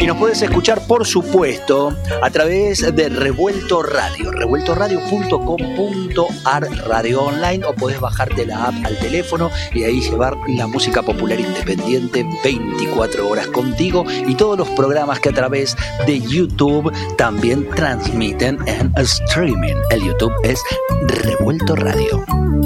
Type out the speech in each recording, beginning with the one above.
Y nos puedes escuchar, por supuesto, a través de Revuelto Radio, revueltoradio.com.ar, radio online, o podés bajarte la app al teléfono y ahí llevar la música popular independiente 24 horas contigo, y todos los programas que a través de YouTube también transmiten en streaming. El YouTube es Revuelto Radio.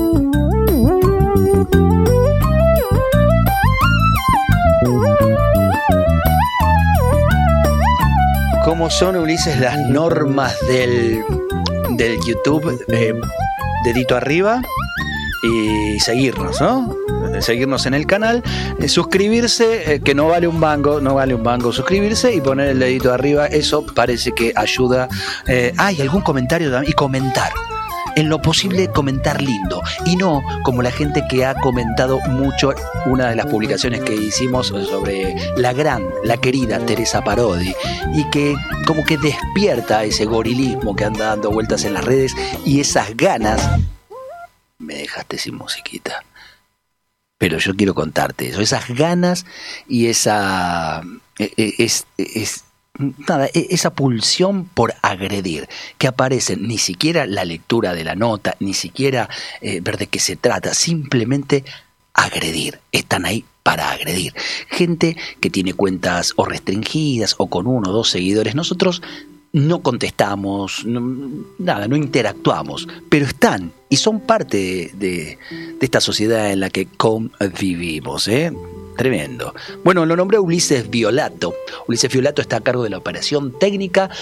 ¿Cómo son, Ulises, las normas del YouTube? Dedito arriba y seguirnos, ¿no? Seguirnos en el canal, suscribirse, que no vale un mango suscribirse y poner el dedito arriba. Eso parece que ayuda. Hay algún comentario también, y comentar. En lo posible, comentar lindo, y no como la gente que ha comentado mucho una de las publicaciones que hicimos sobre la querida Teresa Parodi, y que como que despierta ese gorilismo que anda dando vueltas en las redes y esas ganas. Me dejaste sin musiquita, pero yo quiero contarte eso, esas ganas y esa esa pulsión por agredir, que aparecen, ni siquiera la lectura de la nota, ni siquiera ver de qué se trata, simplemente agredir. Están ahí para agredir. Gente que tiene cuentas o restringidas o con 1 o 2 seguidores. Nosotros no contestamos, no interactuamos, pero están y son parte de esta sociedad en la que convivimos, Tremendo. Bueno, lo nombré Ulises Violato. Ulises Violato está a cargo de la operación técnica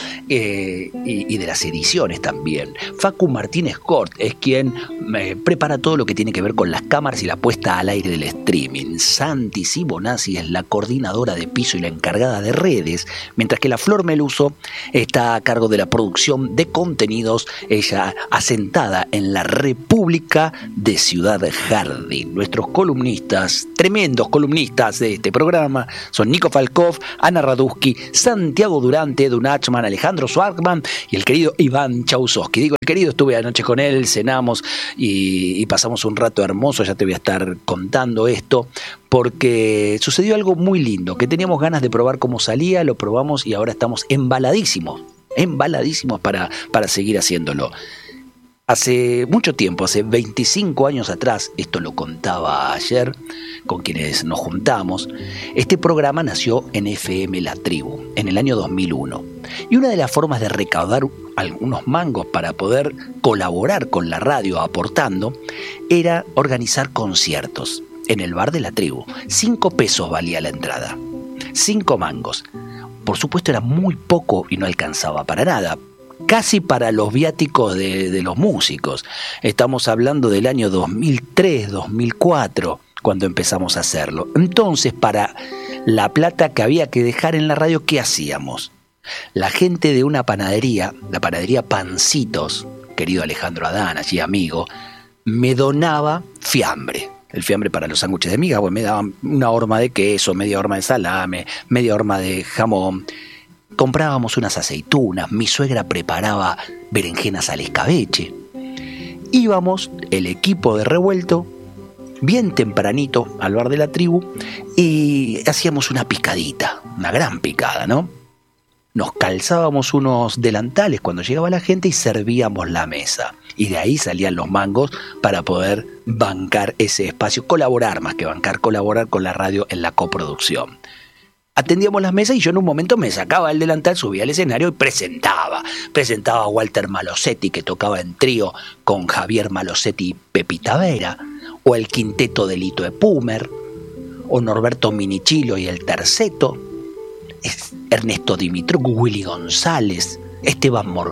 y de las ediciones también. Facu Martínez Cort es quien prepara todo lo que tiene que ver con las cámaras y la puesta al aire del streaming. Santi Sibonazzi es la coordinadora de piso y la encargada de redes, mientras que la Flor Meluso está a cargo de la producción de contenidos, ella asentada en la República de Ciudad Jardín. Nuestros columnistas, tremendos columnistas de este programa, son Nico Falkov, Ana Radusky, Santiago Durante, Edu Nachman, Alejandro Schwartzman y el querido Iván Chausowski. Digo el querido, estuve anoche con él, cenamos y pasamos un rato hermoso. Ya te voy a estar contando esto, porque sucedió algo muy lindo, que teníamos ganas de probar cómo salía, lo probamos y ahora estamos embaladísimos para seguir haciéndolo. Hace mucho tiempo, hace 25 años atrás, esto lo contaba ayer con quienes nos juntamos, este programa nació en FM La Tribu, en el año 2001. Y una de las formas de recaudar algunos mangos para poder colaborar con la radio aportando era organizar conciertos en el bar de La Tribu. 5 pesos valía la entrada, 5 mangos. Por supuesto era muy poco y no alcanzaba para nada, casi para los viáticos de los músicos. Estamos hablando del año 2003, 2004, cuando empezamos a hacerlo. Entonces, para la plata que había que dejar en la radio, ¿qué hacíamos? La gente de una panadería, la panadería Pancitos, querido Alejandro Adán, allí amigo, me donaba fiambre. El fiambre para los sándwiches de miga, pues me daban una horma de queso, media horma de salame, media horma de jamón. Comprábamos unas aceitunas, mi suegra preparaba berenjenas al escabeche. Íbamos, el equipo de Revuelto, bien tempranito al bar de La Tribu, y hacíamos una picadita, una gran picada, ¿no? Nos calzábamos unos delantales cuando llegaba la gente y servíamos la mesa. Y de ahí salían los mangos para poder bancar ese espacio, colaborar más que bancar, colaborar con la radio en la coproducción. Atendíamos las mesas y yo en un momento me sacaba el delantal, subía al escenario y presentaba a Walter Malosetti, que tocaba en trío con Javier Malosetti y Pepita Vera, o el quinteto de Lito Epumer, o Norberto Minichilo y el Terceto, Ernesto Dimitrov, Willy González, Esteban Morgan.